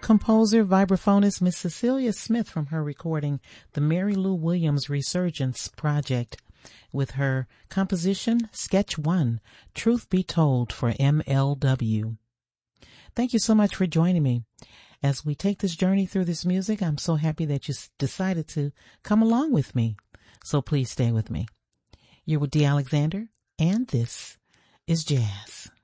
composer, vibraphonist Miss Cecilia Smith from her recording The Mary Lou Williams Resurgence Project with her composition Sketch 1, Truth Be Told for MLW. Thank you so much for joining me. As we take this journey through this music, I'm so happy that you decided to come along with me. So please stay with me. You're with Dee Alexander, and this is Jazz.